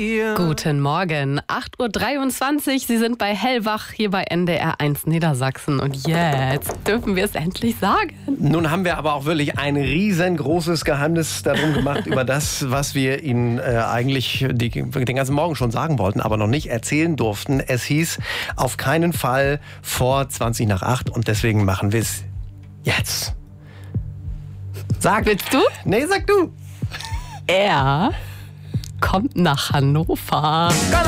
Guten Morgen, 8.23 Uhr. Sie sind bei Hellwach hier bei NDR 1 Niedersachsen. Und jetzt dürfen wir es endlich sagen. Nun haben wir aber auch wirklich ein riesengroßes Geheimnis darum gemacht, über das, was wir Ihnen eigentlich den ganzen Morgen schon sagen wollten, aber noch nicht erzählen durften. Es hieß auf keinen Fall vor 20 nach 8 und deswegen machen wir es jetzt. Sag. Willst du? Nee, sag du. Er kommt nach Hannover.